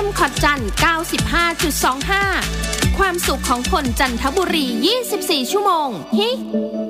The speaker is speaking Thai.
คอตจัน 95.25 ความสุขของคนจันทบุรี 24 ชั่วโมงฮิ